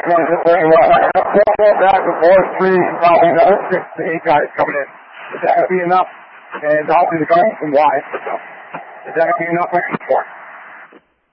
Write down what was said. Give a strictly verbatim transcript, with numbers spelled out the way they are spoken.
back with four, three, probably another six to eight guys coming in. Is that going to be enough? And obviously the guys from wide. Is that going to be enough extra support?